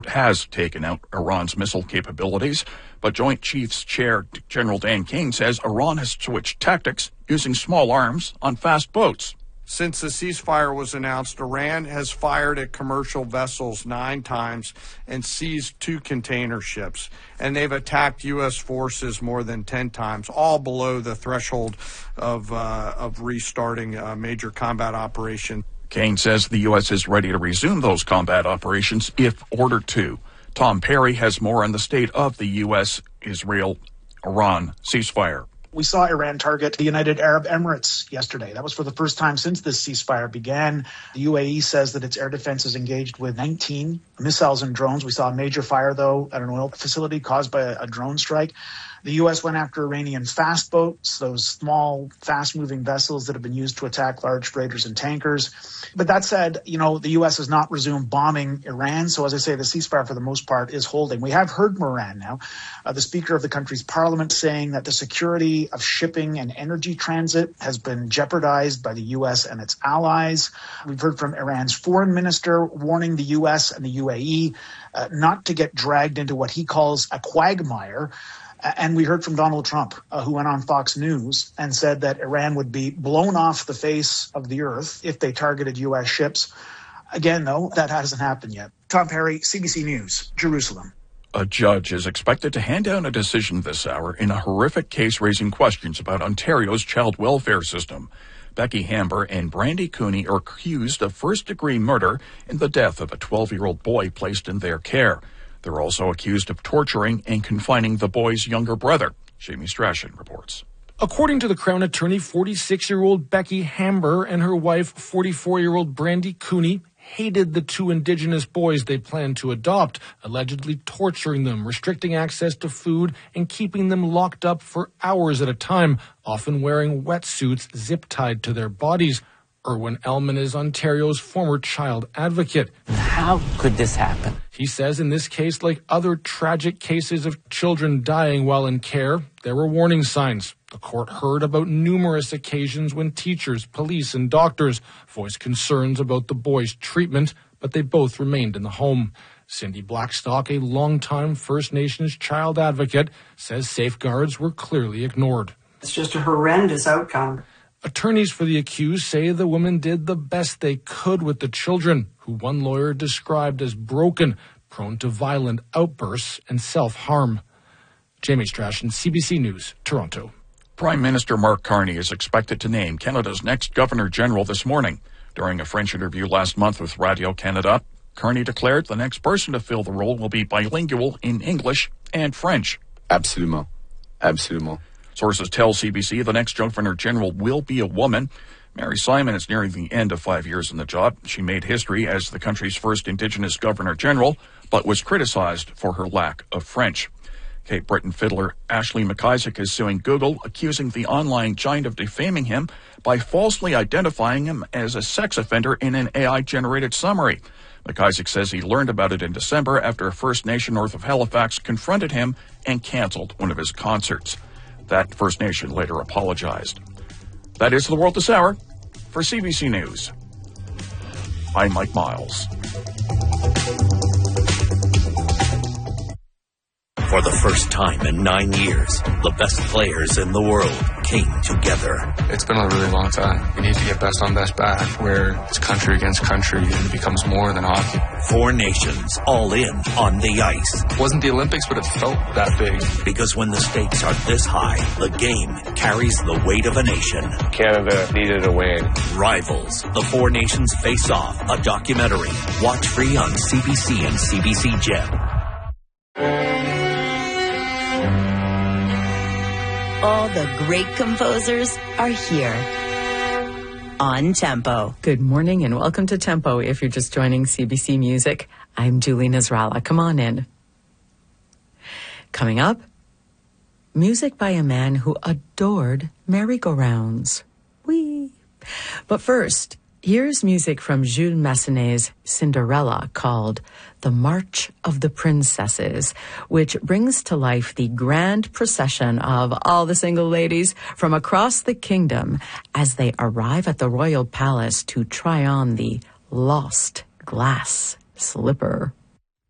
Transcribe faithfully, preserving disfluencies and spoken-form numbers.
has taken out Iran's missile capabilities, but Joint Chiefs Chair General Dan King says Iran has switched tactics using small arms on fast boats. Since the ceasefire was announced, Iran has fired at commercial vessels nine times and seized two container ships. And they've attacked U S forces more than ten times, all below the threshold of, uh, of restarting a major combat operation. Kane says the U S is ready to resume those combat operations if ordered to. Tom Perry has more on the state of the U S-Israel-Iran ceasefire. We saw Iran target the United Arab Emirates yesterday. That was for the first time since this ceasefire began. The U A E says that its air defense is engaged with nineteen missiles and drones. We saw a major fire, though, at an oil facility caused by a, a drone strike. The U S went after Iranian fast boats, those small, fast-moving vessels that have been used to attack large freighters and tankers. But that said, you know, the U S has not resumed bombing Iran. So, as I say, the ceasefire, for the most part, is holding. We have heard from Iran now, uh, the Speaker of the country's parliament saying that the security of shipping and energy transit has been jeopardized by the U S and its allies. We've heard from Iran's foreign minister warning the U S and the U A E uh, not to get dragged into what he calls a quagmire. And we heard from Donald Trump, uh, who went on Fox News and said that Iran would be blown off the face of the earth if they targeted U S ships. Again, though, that hasn't happened yet. Tom Perry, C B C News, Jerusalem. A judge is expected to hand down a decision this hour in a horrific case raising questions about Ontario's child welfare system. Becky Hamber and Brandy Cooney are accused of first-degree murder in the death of a twelve-year-old boy placed in their care. They're also accused of torturing and confining the boy's younger brother. Jamie Strachan reports. According to the Crown Attorney, forty-six-year-old Becky Hamber and her wife, forty-four-year-old Brandy Cooney, hated the two Indigenous boys they planned to adopt, allegedly torturing them, restricting access to food, and keeping them locked up for hours at a time, often wearing wetsuits zip-tied to their bodies. Erwin Ellman is Ontario's former child advocate. How could this happen? He says in this case, like other tragic cases of children dying while in care, there were warning signs. The court heard about numerous occasions when teachers, police, and doctors voiced concerns about the boys' treatment, but they both remained in the home. Cindy Blackstock, a longtime First Nations child advocate, says safeguards were clearly ignored. It's just a horrendous outcome. Attorneys for the accused say the women did the best they could with the children, who one lawyer described as broken, prone to violent outbursts and self-harm. Jamie Strachan, C B C News, Toronto. Prime Minister Mark Carney is expected to name Canada's next Governor-General this morning. During a French interview last month with Radio-Canada, Carney declared the next person to fill the role will be bilingual in English and French. Absolument. Absolument. Sources tell C B C the next Governor-General will be a woman. Mary Simon is nearing the end of five years in the job. She made history as the country's first Indigenous Governor-General, but was criticized for her lack of French. Cape Breton fiddler Ashley McIsaac is suing Google, accusing the online giant of defaming him by falsely identifying him as a sex offender in an A I-generated summary. McIsaac says he learned about it in December after a First Nation north of Halifax confronted him and canceled one of his concerts. That First Nation later apologized. That is the world this hour. For C B C News, I'm Mike Miles. For the first time in nine years, the best players in the world came together. It's been a really long time. We need to get best on best back, where it's country against country and it becomes more than hockey. Four nations all in on the ice. It wasn't the Olympics, but it felt that big. Because when the stakes are this high, the game carries the weight of a nation. Canada needed a win. Rivals, the Four Nations Face Off, a documentary. Watch free on C B C and C B C Gem. All the great composers are here on Tempo. Good morning and welcome to Tempo. If you're just joining C B C Music, I'm Julie Nasrallah. Come on in. Coming up, music by a man who adored merry-go-rounds. Whee! But first, here's music from Jules Massenet's Cinderella called The March of the Princesses, which brings to life the grand procession of all the single ladies from across the kingdom as they arrive at the royal palace to try on the lost glass slipper.